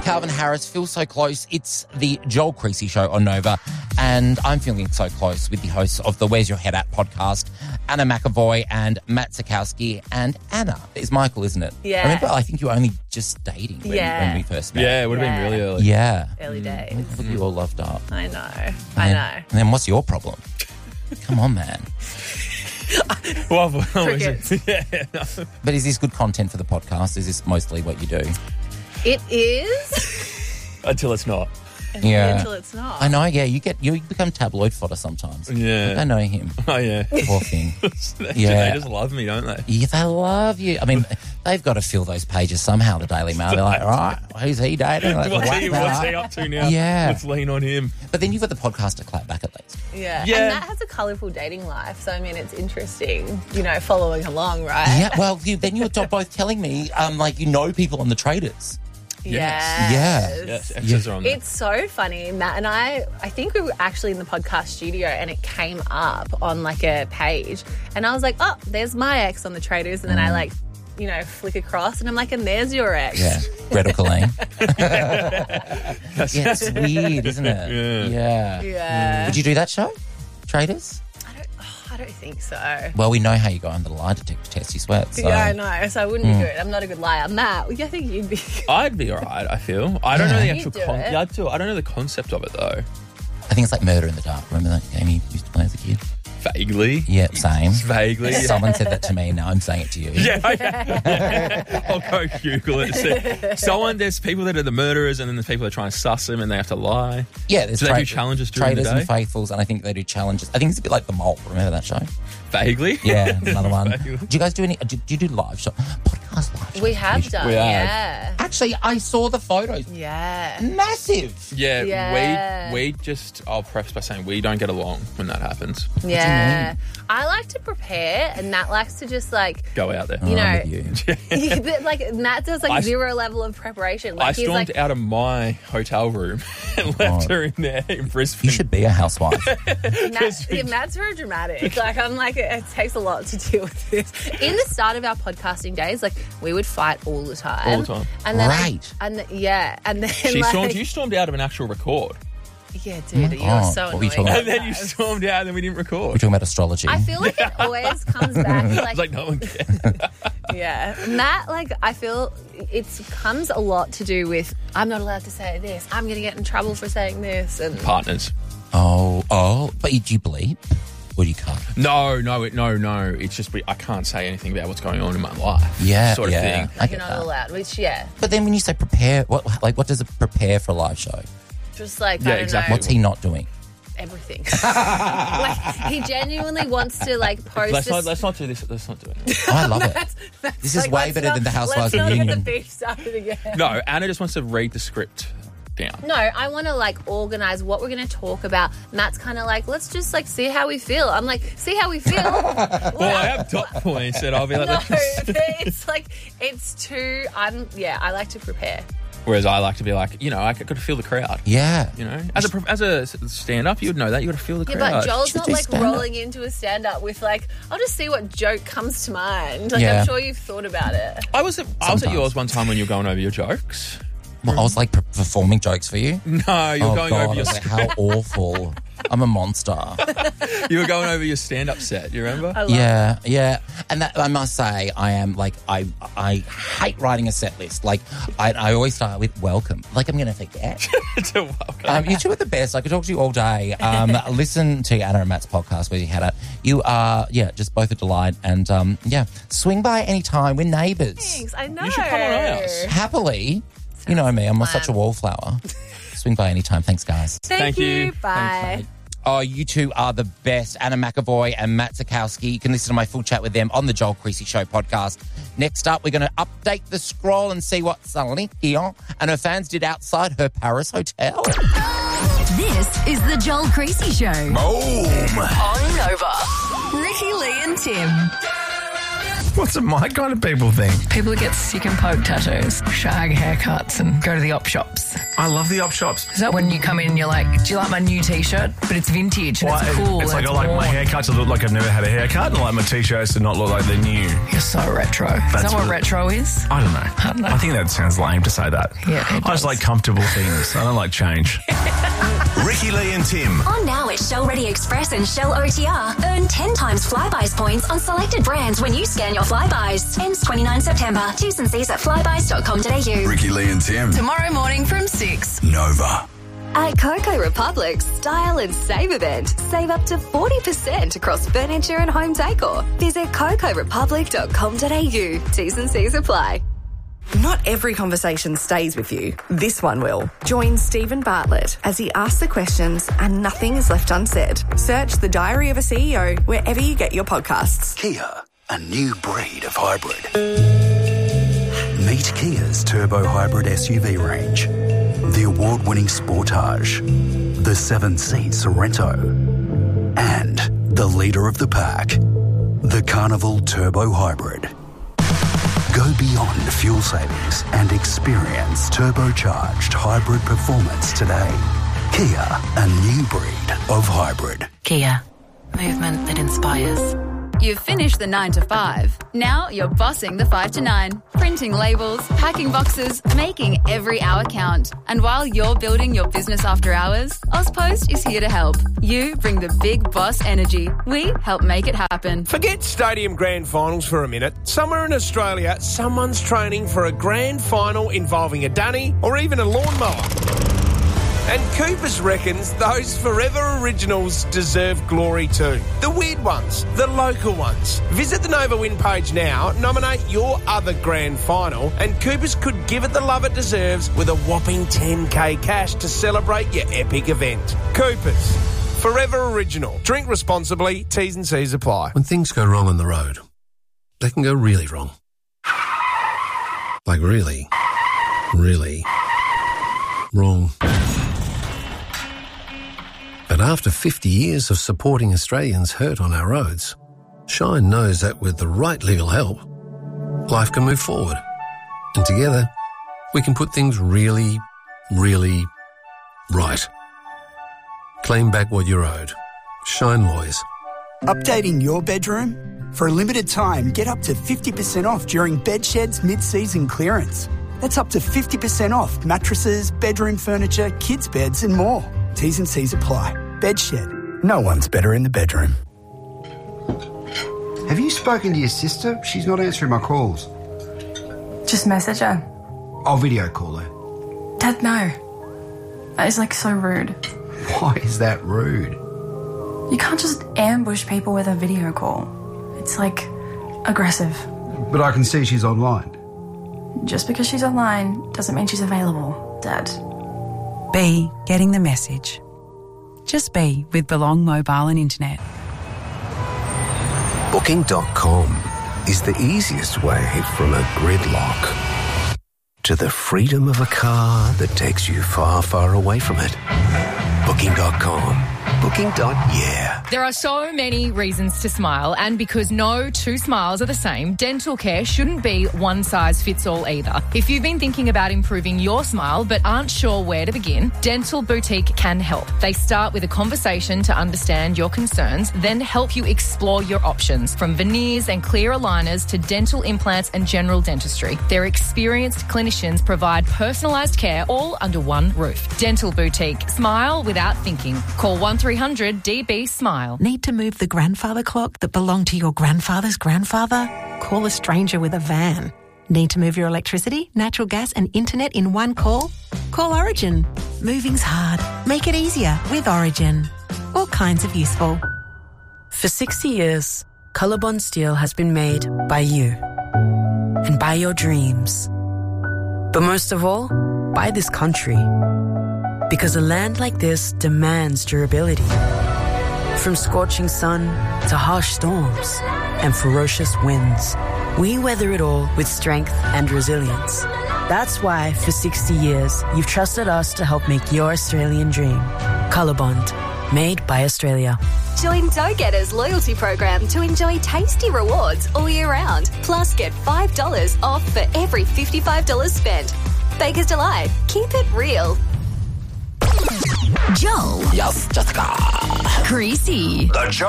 Calvin Harris, Feel So Close. It's the Joel Creasy Show on Nova, and I'm feeling so close with the hosts of the Where's Your Head At podcast, Anna McAvoy and Matt Sikowski. And Anna is Michael, isn't it? Yeah. Remember, I think you were only just dating when we first met. Yeah, it would have been really early. Yeah. Early days. Look, you all loved up. I know. And then what's your problem? Come on, man. Well, Crickets. yeah, no. But is this good content for the podcast? Is this mostly what you do? It is. Until it's not. Yeah. Until it's not. I know, yeah. You become tabloid fodder sometimes. Yeah. I know him. Oh, yeah. Poor thing. They just love me, don't they? Yeah, they love you. I mean, they've got to fill those pages somehow, the Daily Mail. They're like, all right, who's he dating? Like, What's whack he that up. up to now? Yeah. Let's lean on him. But then you've got the podcast to clap back at least. Yeah. Yeah. And that has a colourful dating life. So, I mean, it's interesting, following along, right? Yeah, well, then you're both telling me, you know people on the traders. Yes. Yes, extras are on there. It's so funny. Matt and I think we were actually in the podcast studio and it came up on a page and I was like, oh, there's my ex on the traders. And then I flick across and I'm like, and there's your ex. Yeah, Gretel Colleen. Yeah, it's weird, isn't it? Yeah. Would you do that show? Traders? I don't think so. Well, we know how you go on the lie detector test, you sweat. So. Yeah, I know. So I wouldn't be good. I'm not a good liar. Matt, I think you'd be good. I'd be all right, I feel. I don't know the actual You'd do it. Yeah, I'd do it. I don't know the concept of it, though. I think it's like Murder in the Dark. Remember that game you used to play as a kid? Vaguely. Yeah, same. Vaguely. Yeah. Someone said that to me, and now I'm saying it to you. Yeah. I'll go Google it. There's people that are the murderers and then there's people that are trying to suss them and they have to lie. Yeah, there's Do they do challenges during the Traders day? and Faithfuls, and I think they do challenges. I think it's a bit like The Mole. Remember that show? Vaguely? Yeah, another one. Vaguely. Do you guys do any... Do you do live show? Podcast live shows? We have done, We have. yeah. Actually, I saw the photos. Yeah. Massive. Yeah, we just, I'll preface by saying we don't get along when that happens. Yeah. I like to prepare and Matt likes to just Go out there. you know, I'm with you. Matt does zero level of prepreparation. I stormed out of my hotel room and left her in there in Brisbane. You should be a housewife. Matt's very dramatic. It takes a lot to deal with this. In the start of our podcasting days, we would fight all the time. All the time. And then Right. and then You stormed out of an actual record. yeah, dude, you're God, so what were you annoying. talking about? And then you stormed out and then we didn't We're record. talking about astrology. I feel like it always comes back. It's like no one cares. Yeah. Matt, I feel it comes a lot to do with I'm not allowed to say this. I'm going to get in trouble for saying this. And Partners. Oh. But do you bleep? Or do you cut? No. It's just I can't say anything about what's going on in my life. Yeah, sort of yeah. thing. I you're get not that. allowed, which, yeah. But then when you say prepare, what does it prepare for a live show? Just I Yeah, don't exactly. know. What's he not doing? Everything. He genuinely wants to post. Let's not do this. Let's not do it. Oh, I love it. This is way better than the Housewives Let's not get reunion. the beef started again. No, Anna just wants to read the script down. No, I want to organize what we're going to talk about. Matt's kind of let's just see how we feel. I'm see how we feel. Well, I have dot points that I'll be like. No, it's it's too. I like to prepare. Whereas I like to be I got to feel the crowd. Yeah. As a stand-up, you would know that. You got to feel the Yeah, crowd. but Joel's Should not do stand-up. rolling into a stand-up with I'll just see what joke comes to mind. Yeah. I'm sure you've thought about it. I was at Sometimes. yours one time when you were going over your jokes. Well, I was performing jokes for you. No, you were going God, over your how awful. I'm a monster. you were going over your stand-up set. You remember? Yeah. And that I must say, I am I hate writing a set list. I always start with welcome. I'm going to forget. To welcome. You two are the best. I could talk to you all day. Listen to Anna and Matt's podcast where you had it. You are, just both a delight. And, swing by any time. We're neighbours. Thanks, I know. You should come on ours. Happily. You know me. I'm such a wallflower. Swing by any time. Thanks, guys. Thank you. Bye. Thanks, Oh, you two are the best. Anna McAvoy and Matt Sikowski. You can listen to my full chat with them on the Joel Creasy Show podcast. Next up, we're going to update the scroll and see what Celine Dion and her fans did outside her Paris hotel. This is the Joel Creasy Show. Boom! On Nova. Ricky, Lee and Tim. What's a my kind of people thing? People that get sick and poke tattoos, shag haircuts and go to the op shops. I love the op shops. Is that when you come in and you're like, do you like my new T-shirt? But it's vintage and it's cool. It's like and I like worn. my haircut to look like I've never had a haircut, and I like my T-shirts to not look like they're new. You're so retro. Is that what retro is? I don't know. I think that sounds lame to say that. Yeah, I just like comfortable things. I don't like change. Ricky Lee and Tim. On now at Shell Ready Express and Shell OTR. Earn 10 times Flybuys points on selected brands when you scan your Flybuys. Ends 29 September. T's and C's at flybuys.com.au. Ricky Lee and Tim. Tomorrow morning from 6. Nova. At Coco Republic's Style and Save event, save up to 40% across furniture and home decor. Visit cocorepublic.com.au. T's and C's apply. Not every conversation stays with you. This one will. Join Stephen Bartlett as he asks the questions and nothing is left unsaid. Search The Diary of a CEO wherever you get your podcasts. Kia, a new breed of hybrid. Meet Kia's turbo hybrid SUV range. The award-winning Sportage, the 7-seat Sorento, and the leader of the pack, the Carnival Turbo Hybrid. Go beyond fuel savings and experience turbocharged hybrid performance today. Kia, a new breed of hybrid. Kia, movement that inspires. You've finished the 9 to 5. Now you're bossing the 5 to 9. Printing labels, packing boxes, making every hour count. And while you're building your business after hours, Ozpost is here to help. You bring the big boss energy. We help make it happen. Forget stadium grand finals for a minute. Somewhere in Australia, someone's training for a grand final involving a dunny or even a lawnmower. And Coopers reckons those Forever Originals deserve glory too. The weird ones, the local ones. Visit the Nova Win page now, nominate your other grand final, and Coopers could give it the love it deserves with a whopping 10k cash to celebrate your epic event. Coopers, Forever Original. Drink responsibly, T's and C's apply. When things go wrong on the road, they can go really wrong. Like really, really wrong. But after 50 years of supporting Australians hurt on our roads, Shine knows that with the right legal help, life can move forward. And together, we can put things really, really right. Claim back what you're owed. Shine Lawyers. Updating your bedroom? For a limited time, get up to 50% off during Bedshed's mid-season clearance. That's up to 50% off mattresses, bedroom furniture, kids' beds and more. T's and C's apply. Bedshed. No one's better in the bedroom. Have you spoken to your sister? She's not answering my calls. Just message her. I'll video call her. Dad, no. That is so rude. Why is that rude? You can't just ambush people with a video call. It's aggressive. But I can see she's online. Just because she's online doesn't mean she's available, Dad. Be getting the message. Just be with Belong Mobile and Internet. Booking.com is the easiest way from a gridlock to the freedom of a car that takes you far, far away from it. Booking.com. Booking.yeah. There are so many reasons to smile, and because no two smiles are the same, dental care shouldn't be one size fits all either. If you've been thinking about improving your smile but aren't sure where to begin, Dental Boutique can help. They start with a conversation to understand your concerns, then help you explore your options, from veneers and clear aligners to dental implants and general dentistry. Their experienced clinicians provide personalised care all under one roof. Dental Boutique. Smile without thinking. Call 1300 DB SMILE. Need to move the grandfather clock that belonged to your grandfather's grandfather? Call a stranger with a van. Need to move your electricity, natural gas and internet in one call? Call Origin. Moving's hard. Make it easier with Origin. All kinds of useful. For 60 years, Colorbond Steel has been made by you and by your dreams. But most of all, by this country. Because a land like this demands durability. From scorching sun to harsh storms and ferocious winds, we weather it all with strength and resilience. That's why, for 60 years, you've trusted us to help make your Australian dream. Colorbond, made by Australia. Join Dough Getter's loyalty program to enjoy tasty rewards all year round. Plus, get $5 off for every $55 spent. Baker's Delight. Keep it real. Joel. Yes, Jessica. Greasy. The